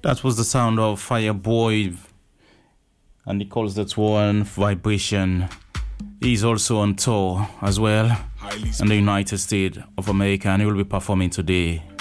That was the sound of Fireboy, and he calls that one Vibration. He's also on tour as well in the United States of America, and he will be performing today